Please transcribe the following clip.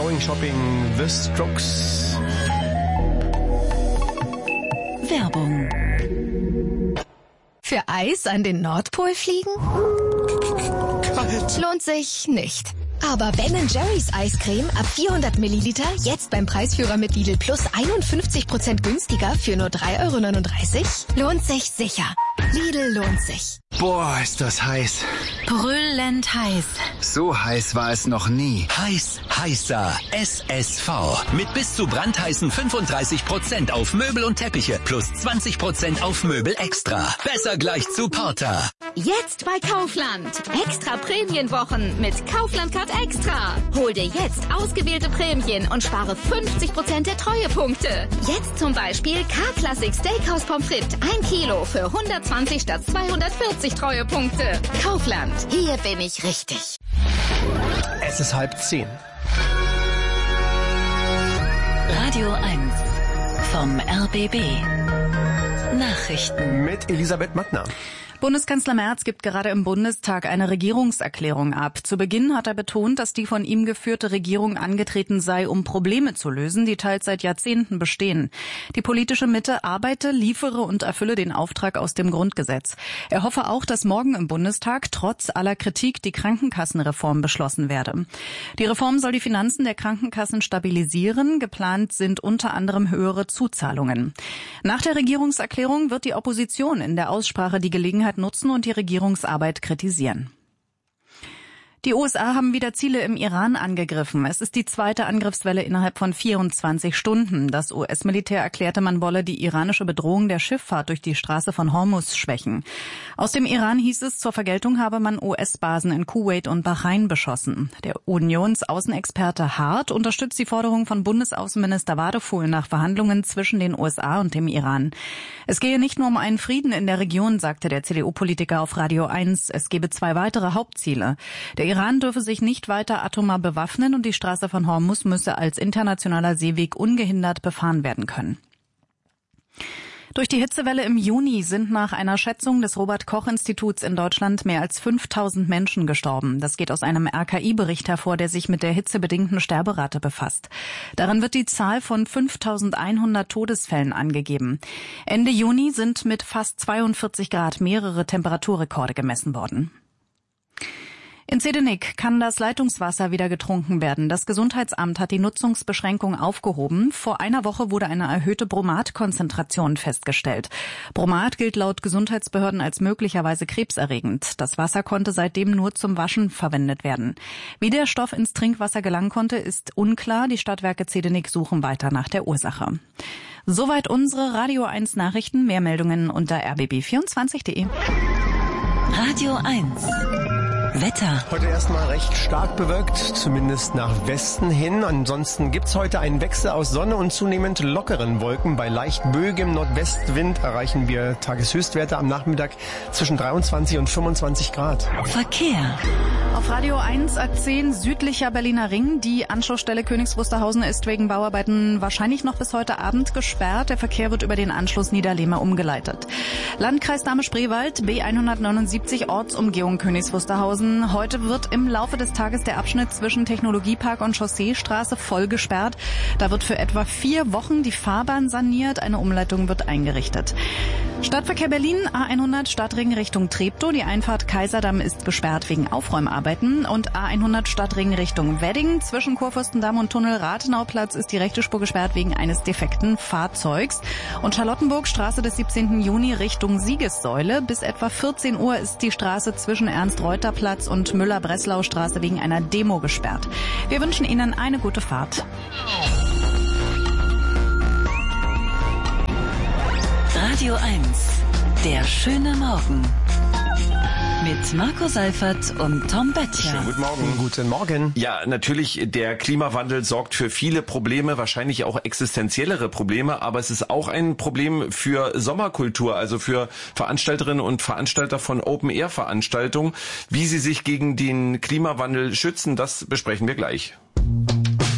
Going Shopping, The Strokes. Werbung. Für Eis an den Nordpol fliegen? Kalt. Lohnt sich nicht. Aber Ben & Jerry's Eiscreme ab 400 Milliliter jetzt beim Preisführer mit Lidl Plus 51% günstiger für nur 3,39 €? Lohnt sich sicher. Lidl lohnt sich. Boah, ist das heiß. Brüllend heiß. So heiß war es noch nie. Heiß, heißer. SSV. Mit bis zu brandheißen 35% auf Möbel und Teppiche plus 20% auf Möbel extra. Besser gleich zu Porter. Jetzt bei Kaufland. Extra Prämienwochen mit Kaufland Card Extra. Hol dir jetzt ausgewählte Prämien und spare 50% der Treuepunkte. Jetzt zum Beispiel K-Classic Steakhouse Pommes frites 1 Kilo für 120 statt 240 Treuepunkte. Kaufland. Hier bin ich richtig. Es ist 9:30. Radio 1 vom RBB. Nachrichten. Mit Elisabeth Mattner. Bundeskanzler Merz gibt gerade im Bundestag eine Regierungserklärung ab. Zu Beginn hat er betont, dass die von ihm geführte Regierung angetreten sei, um Probleme zu lösen, die teils seit Jahrzehnten bestehen. Die politische Mitte arbeite, liefere und erfülle den Auftrag aus dem Grundgesetz. Er hoffe auch, dass morgen im Bundestag trotz aller Kritik die Krankenkassenreform beschlossen werde. Die Reform soll die Finanzen der Krankenkassen stabilisieren. Geplant sind unter anderem höhere Zuzahlungen. Nach der Regierungserklärung wird die Opposition in der Aussprache die Gelegenheit nutzen und die Regierungsarbeit kritisieren. Die USA haben wieder Ziele im Iran angegriffen. Es ist die zweite Angriffswelle innerhalb von 24 Stunden. Das US-Militär erklärte, man wolle die iranische Bedrohung der Schifffahrt durch die Straße von Hormuz schwächen. Aus dem Iran hieß es, zur Vergeltung habe man US-Basen in Kuwait und Bahrain beschossen. Der Unionsaußenexperte Hart unterstützt die Forderung von Bundesaußenminister Wadefuhl nach Verhandlungen zwischen den USA und dem Iran. Es gehe nicht nur um einen Frieden in der Region, sagte der CDU-Politiker auf Radio 1. Es gebe zwei weitere Hauptziele. Der Iran dürfe sich nicht weiter atomar bewaffnen und die Straße von Hormuz müsse als internationaler Seeweg ungehindert befahren werden können. Durch die Hitzewelle im Juni sind nach einer Schätzung des Robert-Koch-Instituts in Deutschland mehr als 5.000 Menschen gestorben. Das geht aus einem RKI-Bericht hervor, der sich mit der hitzebedingten Sterberate befasst. Darin wird die Zahl von 5.100 Todesfällen angegeben. Ende Juni sind mit fast 42 Grad mehrere Temperaturrekorde gemessen worden. In Zedenik kann das Leitungswasser wieder getrunken werden. Das Gesundheitsamt hat die Nutzungsbeschränkung aufgehoben. Vor einer Woche wurde eine erhöhte Bromatkonzentration festgestellt. Bromat gilt laut Gesundheitsbehörden als möglicherweise krebserregend. Das Wasser konnte seitdem nur zum Waschen verwendet werden. Wie der Stoff ins Trinkwasser gelangen konnte, ist unklar. Die Stadtwerke Zedenik suchen weiter nach der Ursache. Soweit unsere Radio 1 Nachrichten. Mehr Meldungen unter rbb24.de. Radio 1 Wetter. Heute erstmal recht stark bewölkt, zumindest nach Westen hin. Ansonsten gibt's heute einen Wechsel aus Sonne und zunehmend lockeren Wolken. Bei leicht böigem Nordwestwind erreichen wir Tageshöchstwerte am Nachmittag zwischen 23 und 25 Grad. Verkehr. Auf Radio 1 A10 südlicher Berliner Ring. Die Anschlussstelle Königs Wusterhausen ist wegen Bauarbeiten wahrscheinlich noch bis heute Abend gesperrt. Der Verkehr wird über den Anschluss Niederlehme umgeleitet. Landkreis Dahme-Spreewald, B179, Ortsumgehung Königs Wusterhausen. Heute wird im Laufe des Tages der Abschnitt zwischen Technologiepark und Chausseestraße voll gesperrt. Da wird für etwa 4 Wochen die Fahrbahn saniert. Eine Umleitung wird eingerichtet. Stadtverkehr Berlin, A100 Stadtring Richtung Treptow. Die Einfahrt Kaiserdamm ist gesperrt wegen Aufräumarbeiten. Und A100 Stadtring Richtung Wedding. Zwischen Kurfürstendamm und Tunnel Rathenauplatz ist die rechte Spur gesperrt wegen eines defekten Fahrzeugs. Und Charlottenburg, Straße des 17. Juni Richtung Siegessäule. Bis etwa 14 Uhr ist die Straße zwischen Ernst-Reuter-Platz und Müller-Breslau-Straße wegen einer Demo gesperrt. Wir wünschen Ihnen eine gute Fahrt. Radio 1 Der schöne Morgen. Mit Marco Seifert und Tom Böttcher. Schönen guten Morgen. Guten Morgen. Ja, natürlich, der Klimawandel sorgt für viele Probleme, wahrscheinlich auch existenziellere Probleme, aber es ist auch ein Problem für Sommerkultur, also für Veranstalterinnen und Veranstalter von Open-Air-Veranstaltungen. Wie sie sich gegen den Klimawandel schützen, das besprechen wir gleich.